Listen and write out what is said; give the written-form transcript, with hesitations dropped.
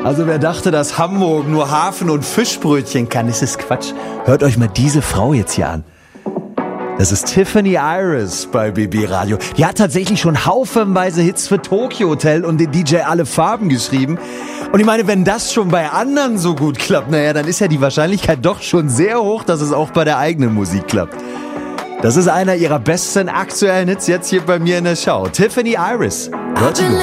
Also wer dachte, dass Hamburg nur Hafen und Fischbrötchen kann, ist es Quatsch. Hört euch mal diese Frau jetzt hier an. Das ist Tiffany Iris bei BB Radio. Die hat tatsächlich schon haufenweise Hits für Tokyo Hotel und den DJ Alle Farben geschrieben. Und ich meine, wenn das schon bei anderen so gut klappt, naja, dann ist ja die Wahrscheinlichkeit doch schon sehr hoch, dass es auch bei der eigenen Musik klappt. Das ist einer ihrer besten aktuellen Hits jetzt hier bei mir in der Show. Tiffany Iris. Hört sie gut.